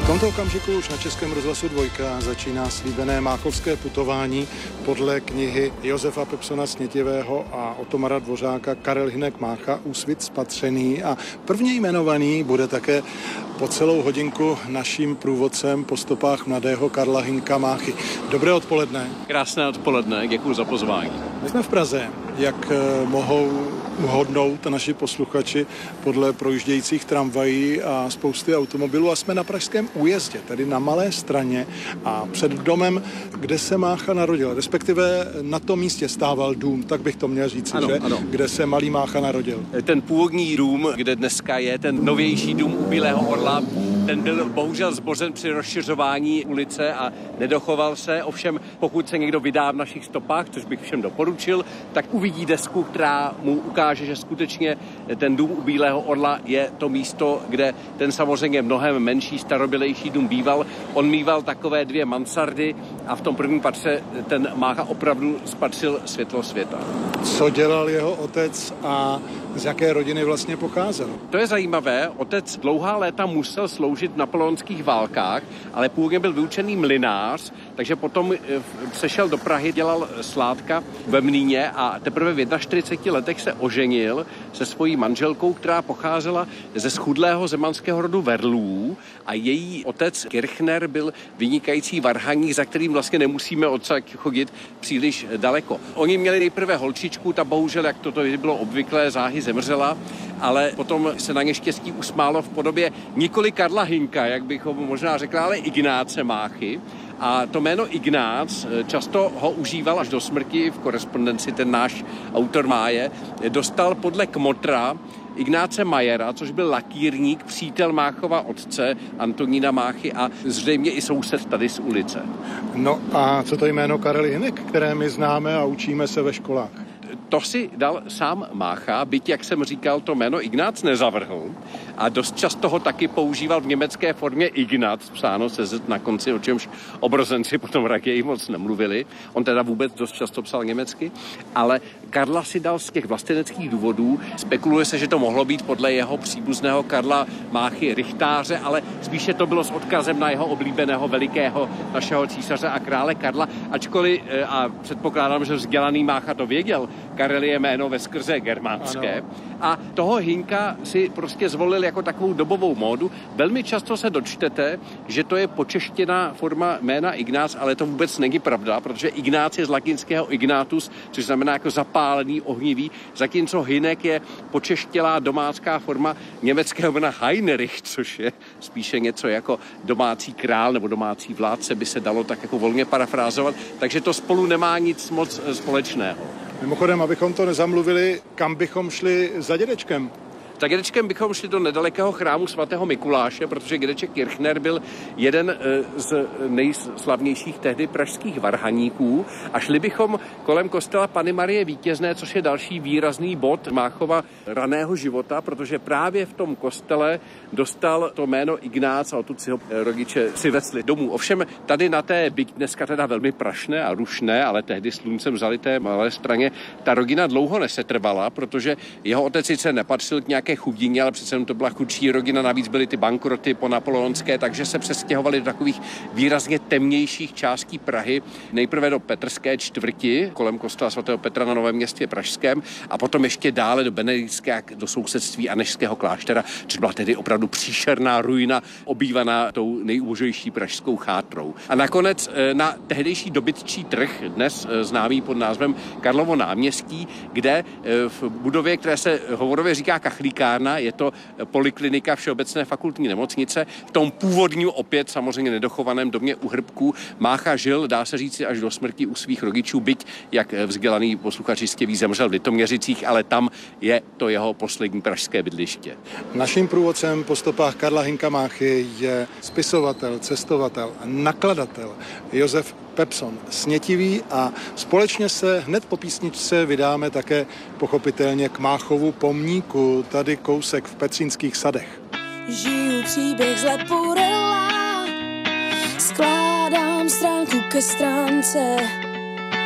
V tomto okamžiku už na Českém rozhlasu 2 začíná slíbené máchovské putování podle knihy Josefa Pepsona Snětivého a Otomara Dvořáka Karel Hynek Mácha Úsvit spatřený, a prvně jmenovaný bude také po celou hodinku naším průvodcem po stopách mladého Karla Hynka Máchy. Dobré odpoledne. Krásné odpoledne, děkuji za pozvání. My jsme v Praze. Jak mohou uhodnout naši posluchači podle projíždějících tramvají a spousty automobilů, a jsme na pražském Újezdě, tedy na Malé Straně a před domem, kde se Mácha narodil, respektive na tom místě stával dům, tak bych to měl říct, že? Ano. Kde se malý Mácha narodil. Ten původní dům, kde dneska je ten novější dům u Bílého orla, ten byl bohužel zbořen při rozšiřování ulice a nedochoval se. Ovšem, pokud se někdo vydá v našich stopách, což bych všem doporučil, tak uvidí desku, která mu ukáže, že skutečně ten dům u Bílého orla je to místo, kde ten samozřejmě mnohem menší, starobylejší dům býval. On mýval takové 2 mansardy a v tom prvním patře ten Mácha opravdu spatřil světlo světa. Co dělal jeho otec a z jaké rodiny vlastně pocházel? To je zajímavé. Otec dlouhá léta musel sloužit v napoleonských válkách, ale původně byl vyučený mlynář, takže potom přešel do Prahy, dělal sládka ve mlýně a teprve v 41 letech se oženil se svojí manželkou, která pocházela ze schudlého zemanského rodu Verlů, a její otec Kirchner byl vynikající varhaník, za kterým vlastně nemusíme odsaď chodit příliš daleko. Oni měli nejprve holčičku, ta bohužel, jak toto bylo obvyklé, záhy zemřela, ale potom se na ně štěstí usmálo v podobě nikoli Karla Hynka, jak bychom možná řekli, ale Ignáce Máchy. A to jméno Ignác, často ho užíval až do smrti, v korespondenci ten náš autor Máje, dostal podle kmotra Ignáce Majera, což byl lakýrník, přítel Máchova otce Antonína Máchy a zřejmě i soused tady z ulice. No a co to jméno Karel Hynek, které my známe a učíme se ve školách? To si dal sám Mácha, byť, jak jsem říkal, to jméno Ignác nezavrhl a dost často ho taky používal v německé formě Ignác, psáno se Z na konci, o čemž obrozenci potom raději moc nemluvili. On teda vůbec dost často psal německy, ale Karla si dal z těch vlasteneckých důvodů. Spekuluje se, že to mohlo být podle jeho příbuzného Karla Máchy Rychtáře, ale spíše to bylo s odkazem na jeho oblíbeného velikého našeho císaře a krále Karla, ačkoliv, a předpokládám, že vzdělaný Mácha to věděl, Karel je jméno veskrze germánské. Ano. A toho Hynka si prostě zvolil jako takovou dobovou módu. Velmi často se dočtete, že to je počeštěná forma jména Ignác, ale to vůbec není pravda, protože Ignác je z latinského Ignatus, což znamená jako zapálený, ohnivý, zatímco Hynek je počeštělá domácká forma německého jména Heinrich, což je spíše něco jako domácí král nebo domácí vládce, by se dalo tak jako volně parafrázovat, takže to spolu nemá nic moc společného. Mimochodem, abychom to nezamluvili, kam bychom šli za dědečkem? Za dědečkem bychom šli do nedalekého chrámu svatého Mikuláše, protože dědeček Kirchner byl jeden z nejslavnějších tehdy pražských varhaníků, a šli bychom kolem kostela Panny Marie Vítězné, což je další výrazný bod Máchova raného života, protože právě v tom kostele dostal to jméno Ignác a odtud si ho rodiče přivezli domů. Ovšem tady na té, byť dneska teda velmi prašné a rušné, ale tehdy sluncem zalité Malé Straně, ta rodina dlouho nesetrvala, protože jeho otec sice nepatřil k nějaké chudině, ale přece to byla chudší rodina, navíc byly ty bankroty po napoleonské, takže se přestěhovali do takových výrazně temnějších částí Prahy, nejprve do Petrské čtvrti, kolem kostela svatého Petra na Novém Městě pražském, a potom ještě dále do Benediktské, do sousedství Anežského kláštera, což byla tedy opravdu příšerná ruina, obývaná tou nejúbožejší pražskou chátrou. A nakonec na tehdejší dobytčí trh, dnes známý pod názvem Karlovo náměstí, kde v budově, které se hovorově říká Kachlík, je to poliklinika Všeobecné fakultní nemocnice. V tom původním, opět samozřejmě nedochovaném domě u Hrbků Mácha žil, dá se říct, až do smrti u svých rodičů, byť, jak vzdělaný posluchač jistě ví, zemřel v Litoměřicích, ale tam je to jeho poslední pražské bydliště. Naším průvodcem po stopách Karla Hynka Máchy je spisovatel, cestovatel a nakladatel Josef Pepson Snětivý, a společně se hned po písničce vydáme také pochopitelně k Máchovu pomníku, tady kousek v Petřínských sadech. Žiju příběh z Leporella, skládám stránku ke stránce,